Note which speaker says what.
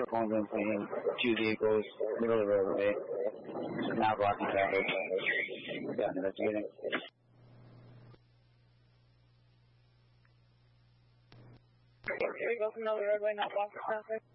Speaker 1: Central phones in between two vehicles, middle of the roadway, now blocking traffic. Got investigating.
Speaker 2: Here we go from the roadway, not blocking traffic.